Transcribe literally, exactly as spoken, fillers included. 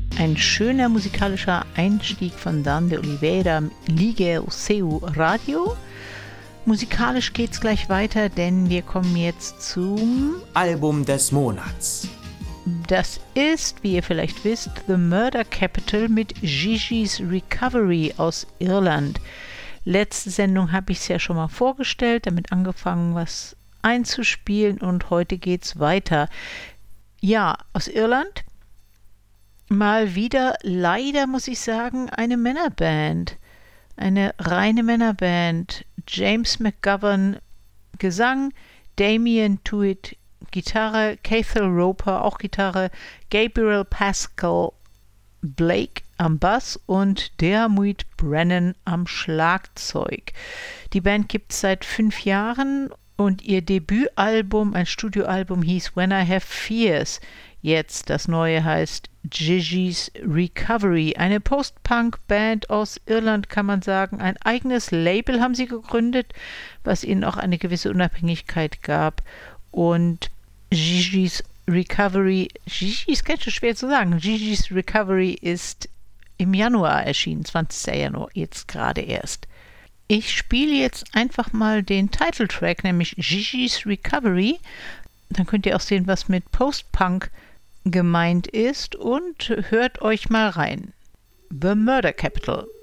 Ein schöner musikalischer Einstieg von Dan de Oliveira, Ligue o Seu Radio. Musikalisch geht's gleich weiter, denn wir kommen jetzt zum Album des Monats. Das ist, wie ihr vielleicht wisst, The Murder Capital mit Gigi's Recovery aus Irland. Letzte Sendung habe ich es ja schon mal vorgestellt, damit angefangen, was einzuspielen, und heute geht's weiter. Ja, aus Irland. Mal wieder, leider muss ich sagen, eine Männerband. Eine reine Männerband. James McGovern Gesang, Damien Tuitt Gitarre, Cathal Roper auch Gitarre, Gabriel Pascal Blake am Bass und Dermot Brennan am Schlagzeug. Die Band gibt es seit fünf Jahren und ihr Debütalbum, ein Studioalbum, hieß When I Have Fears. Jetzt das neue heißt Gigi's Recovery. Eine Post-Punk-Band aus Irland, kann man sagen. Ein eigenes Label haben sie gegründet, was ihnen auch eine gewisse Unabhängigkeit gab. Und Gigi's Recovery, Gigi's ganz schön schwer zu sagen, Gigi's Recovery ist im Januar erschienen, zwanzigsten Januar, jetzt gerade erst. Ich spiele jetzt einfach mal den Titeltrack, nämlich Gigi's Recovery. Dann könnt ihr auch sehen, was mit Post-Punk gemeint ist, und hört euch mal rein. The Murder Capital.